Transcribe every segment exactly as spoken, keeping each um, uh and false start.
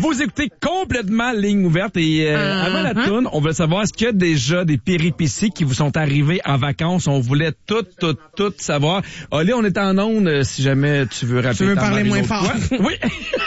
Vous écoutez complètement Ligne ouverte et euh, Uh-huh. avant la tourne, on veut savoir est-ce qu'il y a déjà des péripéties qui vous sont arrivées en vacances. On voulait tout, tout, tout savoir. Olé, on est en onde euh, si jamais tu veux rappeler. Tu veux ta parler mère moins une autre fort. fois. Oui.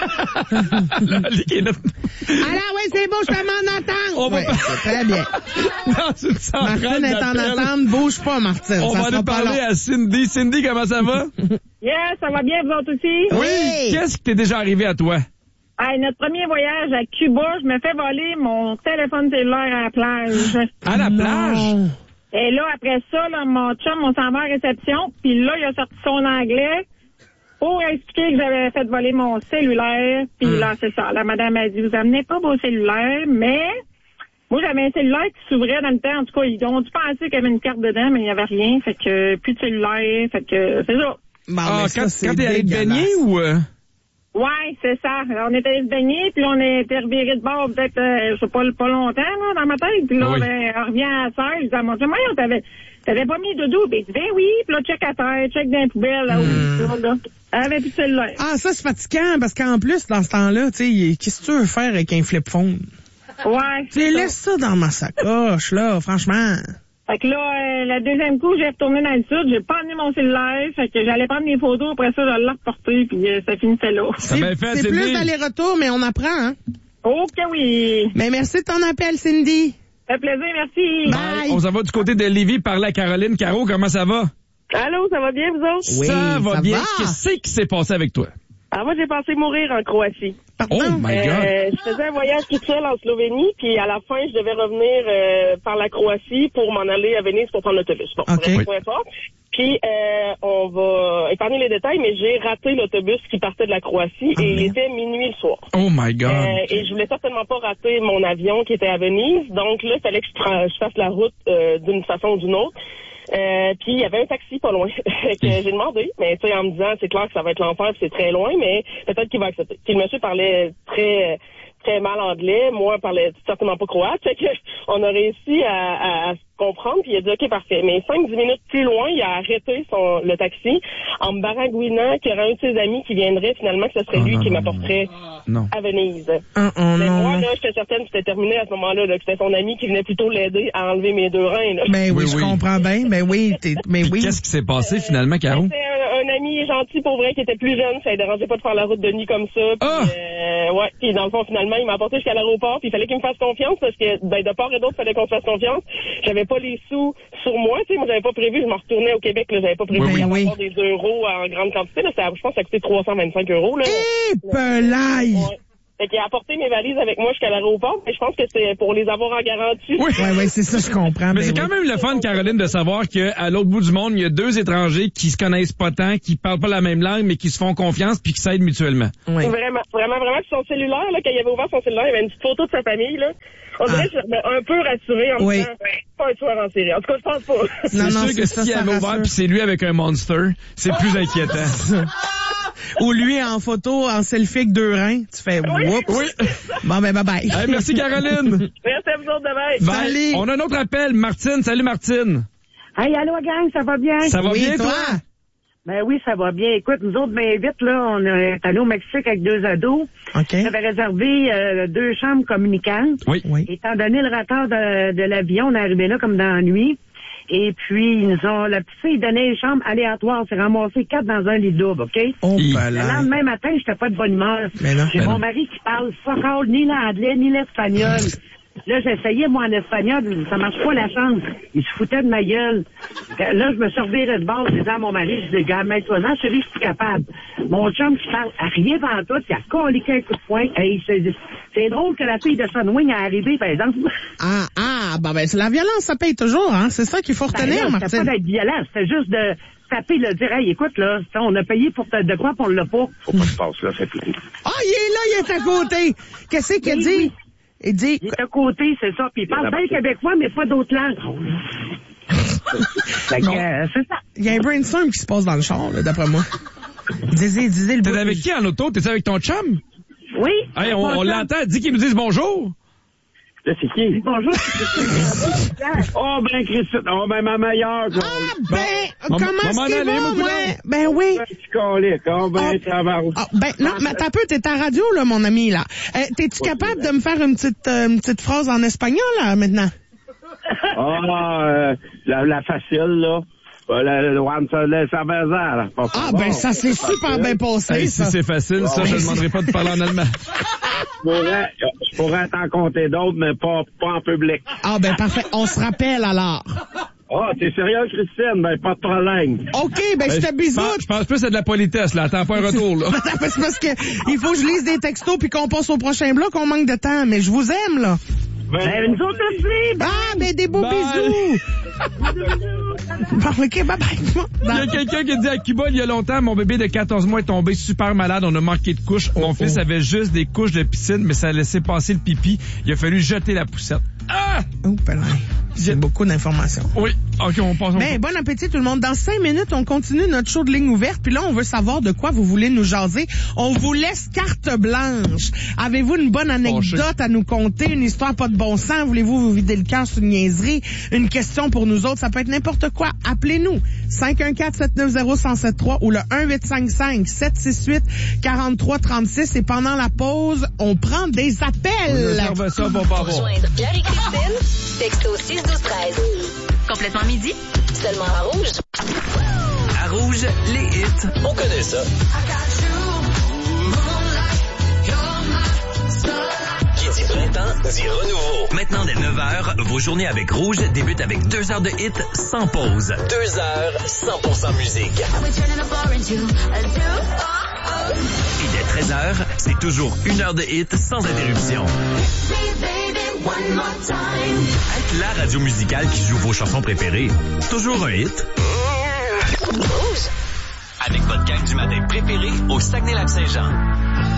Olé qui est là. Alors, oui, c'est beau, je te m'en attends. On va Ouais, pas- c'est très bien. Dans une centrale Martine est en d'appel. attente, bouge pas, Martine. On ça va sera aller pas parler long. à Cindy. Cindy, comment ça va? Yes, ça va bien, vous autres aussi? Oui. Qu'est-ce qui t'est déjà arrivé à toi? Hey, notre premier voyage à Cuba, je me fais voler mon téléphone cellulaire à la plage. À la plage? Et là, après ça, là, mon chum, on s'en va à réception, puis là, il a sorti son anglais pour expliquer que j'avais fait voler mon cellulaire. Puis Mm. là, c'est ça. La madame a dit, vous amenez pas vos cellulaires, mais moi, j'avais un cellulaire qui s'ouvrait dans le temps. En tout cas, ils ont dû penser qu'il y avait une carte dedans, mais il n'y avait rien. Fait que plus de cellulaire. Fait que c'est ça. Bon, Ah, mais ça, quand, c'est quand t'es allé te dégueulasse. baigner ou... euh? Ouais, c'est ça. Alors, on était allés se baigner, puis là, on était reviré de bord peut-être, euh, je sais pas, pas longtemps, là, dans ma tête. Puis là, Oui. ben, on revient à la serre, je dis à mon chum, voyons, t'avais, t'avais pas mis de doudou. Ben, il dit, ben oui, puis là, check à terre, check dans les poubelles, là, où, là. Elle avait plus de cellulaire. Ah, ça, c'est fatigant, parce qu'en plus, dans ce temps-là, tu sais, qu'est-ce que tu veux faire avec un flip phone? Ouais. Tu sais, laisse ça dans ma sacoche, là, franchement. Fait que là, euh, le deuxième coup, j'ai retourné dans le sud, j'ai pas amené mon cellulaire, fait que j'allais prendre des photos, après ça, je l'ai reporté, puis euh, ça finissait là. Ça m'a fait, C'est Cindy. plus d'aller-retour, mais on apprend, hein? Ok, oui. Mais merci de ton appel, Cindy. Ça fait plaisir, merci. Bye. On s'en va du côté de Lévis parler à Caroline. Caro, comment ça va? Allô, ça va bien, vous autres? Oui, ça va ça bien. va. Qu'est-ce qui s'est passé avec toi? Ah, moi, j'ai pensé mourir en Croatie. Pardon? Oh my God. Euh, je faisais un voyage toute seule en Slovénie, puis à la fin, je devais revenir euh, par la Croatie pour m'en aller à Venise pour prendre l'autobus. Bon, OK. bref, peu importe. Puis, euh, on va épargner les détails, mais j'ai raté l'autobus qui partait de la Croatie Ah, et il merde. était minuit le soir. Oh my God. Euh, et je voulais certainement pas rater mon avion qui était à Venise. Donc là, il fallait que je, prenne- je fasse la route euh, d'une façon ou d'une autre. Euh, puis il y avait un taxi pas loin. Fait que j'ai demandé, mais tu sais, en me disant, c'est clair que ça va être l'enfer, puis c'est très loin, mais peut-être qu'il va accepter. Puis le monsieur parlait très très mal anglais, moi je parlais certainement pas croate, fait que on a réussi à, à, à se comprendre, puis il a dit ok parfait. Mais cinq dix minutes plus loin, il a arrêté son le taxi en me baragouinant qu'il y aurait un de ses amis qui viendrait finalement, que ce serait Oh, lui non, qui non, m'apporterait Non. à Venise. Ah, oh, Mais non. moi, là, j'étais certaine que c'était terminé à ce moment-là, là, que c'était son ami qui venait plutôt l'aider à enlever mes deux reins. Là. Ben oui, Oui, je oui. comprends bien. Ben oui, t'es, mais Puis oui. qu'est-ce qui s'est passé finalement, Caro? C'était un, un ami gentil pour vrai qui était plus jeune, ça ne dérangeait pas de faire la route de nuit comme ça. Puis, Ah! euh, ouais, puis dans le fond, finalement, il m'a apporté jusqu'à l'aéroport, puis il fallait qu'il me fasse confiance parce que ben, de part et d'autre, il fallait qu'on se fasse confiance. J'avais pas les sous sur moi, tu sais, moi j'avais pas prévu, je m'en retournais au Québec, là, j'avais pas prévu Oui, oui. d'avoir des euros en grande quantité, là, ça, je pense que ça a coûté trois cent vingt-cinq euros. Là. Eh, pelaille! Ouais. Fait qu'il a apporté mes valises avec moi jusqu'à l'aéroport, mais je pense que c'est pour les avoir en garantie. Oui. Ouais, ouais, c'est ça, je comprends. Mais ben c'est oui. quand même le fun, Caroline, de savoir qu'à l'autre bout du monde, il y a deux étrangers qui se connaissent pas tant, qui parlent pas la même langue, mais qui se font confiance puis qui s'aident mutuellement. Oui. Vraiment, vraiment, vraiment. Puis son cellulaire, là, quand il avait ouvert son cellulaire, il y avait une petite photo de sa famille, là. On dirait que je me un peu rassuré en me Oui. disant, pas un tueur en série. En tout cas, je pense pas. C'est Non, non, sûr que c'est ça, s'il ça avait ouvert rassure. puis c'est lui avec un monster, c'est plus inquiétant. Ou lui en photo, en selfie avec deux reins, tu fais whoops. Oui. Bon, ben bye bye. Hey, merci, Caroline. Merci à vous autres demain. Bye. Salut. On a un autre appel. Martine. Salut, Martine. Hey, allô, gang, ça va bien? Ça va oui, bien, toi? toi? Ben oui, ça va bien. Écoute, nous autres, bien vite, là, on est allé au Mexique avec deux ados. OK. On avait réservé euh, deux chambres communicantes. Oui. Oui. Étant donné le retard de, de l'avion, on est arrivé là comme dans la nuit. Et puis, ils nous ont, la petite fille donnait les chambres aléatoires. On s'est ramassé quatre dans un lit double, OK? Oh, Il- Le pelaille. lendemain matin, j'étais pas de bonne humeur. Mais non. J'ai Mais mon non. mari qui parle fuck all, ni l'anglais, ni l'espagnol. Là, j'essayais, moi, en espagnol, ça marche pas la chance. Il se foutait de ma gueule. Là, je me suis reviré de bord, je disais à mon mari, je dis, gars, mets-toi-en, chérie, je suis capable. Mon chum qui parle à rien dans tout, il a coliqué un coup de poing. Hey, c'est, c'est drôle que la fille de Sunwing est arrivée, par exemple. Ah, ah, ben, ben, c'est la violence, ça paye toujours, hein. C'est ça qu'il faut Ben retenir, là, c'était Martine. pas d'être violent, c'était juste de taper, le dire, hey, écoute, là, on a payé pour te, de quoi, pour on l'a pas. Faut pas que je passe là, c'est tout. Ah, il est là, il est à côté. Qu'est-ce qu'il Oui, dit? oui. Il dit, Il est à côté, c'est ça. Puis il parle bien québécois, mais pas d'autres langues. Fait que, Non. euh, c'est ça. il y a un brainstorm qui se passe dans le char, là, d'après moi. Disez, disez le T'es bout. avec qui en auto? T'es avec ton chum? Oui. Hey, on, on Bonjour. l'entend. Dis qu'il nous dise bonjour. Là, c'est qui? Bonjour, c'est Oh, ben, Christine. Oh, ben, ma meilleure. Ah, ben, Maman- comment maman est-ce qu'il allait, va, mon moi? coudonc. Ben oui. Ben, tu colique. Oh, ben, Ah. tabarou. Ah, ben non, mais t'as peu, t'es à radio, là, mon ami, là. Euh, T'es-tu capable de me faire une petite, euh, une petite phrase en espagnol, là, maintenant? Ah, euh, la, la facile, là. Euh, La, la, la, la cerveza, là. Pas Ah, bon. ben ça s'est super bien passé, Hey, si ça. c'est facile, ça, je ne demanderai pas de parler en allemand. Je pourrais, je pourrais t'en compter d'autres, mais pas, pas en public. Ah, ben parfait. On se rappelle, alors. Ah, t'es sérieux, Christine? Ben, pas de problème. OK, ben je te Je pense, bisoute. je pense plus que c'est de la politesse, là. Attends pas un retour, là. C'est parce que il faut que je lise des textos puis qu'on passe au prochain bloc, on manque de temps. Mais je vous aime, là. Ben, nous autres aussi. Ah, ben des beaux Bye. bisous. Bon, OK, bye-bye. Il y a quelqu'un qui dit à Cuba, il y a longtemps, mon bébé de quatorze mois est tombé super malade, on a manqué de couches. Mon fils avait juste des couches de piscine, mais ça a laissé passer le pipi. Il a fallu jeter la poussette. Ah! Oh, pardon. J'ai beaucoup d'informations. Oui. OK, on passe. Ben, bon appétit tout le monde. Dans cinq minutes, on continue notre show de ligne ouverte. Puis là, on veut savoir de quoi vous voulez nous jaser. On vous laisse carte blanche. Avez-vous une bonne anecdote à nous conter? Une histoire pas de bon sens? Voulez-vous vous vider le cœur sur une niaiserie? Une question pour nous autres? Ça peut être n'importe quoi. Appelez-nous. cinq un quatre, sept neuf zéro, un zéro sept trois ou le un huit cinq cinq, sept six huit, quatre trois trois six. Et pendant la pause, on prend des appels. Réserve ça, bon, bon, bon. Joindre Pierre et Christine, texto six douze treize. Complètement midi, seulement à Rouge. À Rouge, les hits, on connaît ça. Qui dit printemps, dit renouveau. Maintenant, dès neuf heures, vos journées avec Rouge débutent avec deux heures de hits sans pause. Deux heures, cent pour cent musique. Et dès treize heures, c'est toujours une heure de hits sans interruption. Être la radio musicale qui joue vos chansons préférées. Toujours un hit. Rouge. Avec votre gang du matin préférée au Saguenay-Lac-Saint-Jean.